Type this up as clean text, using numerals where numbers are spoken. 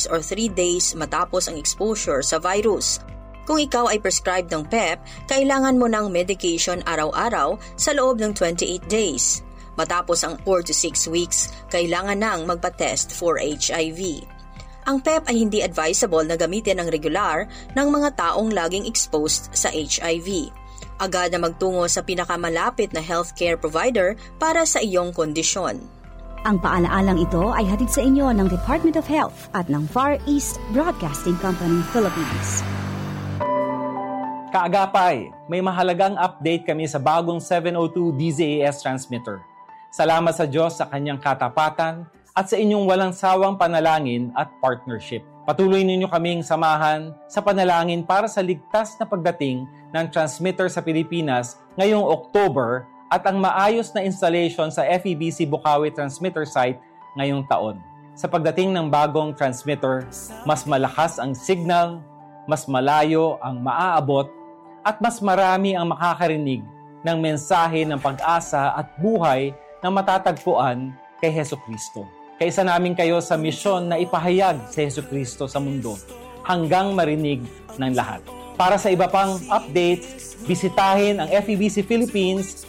weeks or 3 days matapos ang exposure sa virus. Kung ikaw ay prescribed ng PEP, kailangan mo ng medication araw-araw sa loob ng 28 days. Matapos ang 4 to 6 weeks, kailangan nang magpa-test for HIV. Ang PEP ay hindi advisable na gamitin ng regular ng mga taong laging exposed sa HIV. Agad na magtungo sa pinakamalapit na healthcare provider para sa iyong kondisyon. Ang paalaalang ito ay hatid sa inyo ng Department of Health at ng Far East Broadcasting Company, Philippines. Kaagapay, may mahalagang update kami sa bagong 702 DZAS transmitter. Salamat sa Diyos sa kanyang katapatan at sa inyong walang sawang panalangin at partnership. Patuloy ninyo kaming samahan sa panalangin para sa ligtas na pagdating ng transmitter sa Pilipinas ngayong October at ang maayos na installation sa FEBC Bukawi transmitter site ngayong taon. Sa pagdating ng bagong transmitter, mas malakas ang signal, mas malayo ang maaabot, at mas marami ang makakarinig ng mensahe ng pag-asa at buhay na matatagpuan kay Hesukristo. Kaisa namin kayo sa misyon na ipahayag si Hesukristo sa mundo hanggang marinig ng lahat. Para sa iba pang updates, bisitahin ang FEBC Philippines